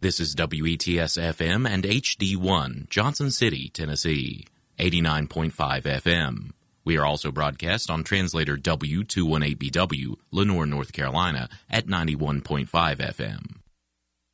This is WETS-FM and HD1, Johnson City, Tennessee, 89.5 FM. We are also broadcast on translator W218BW, Lenoir, North Carolina, at 91.5 FM.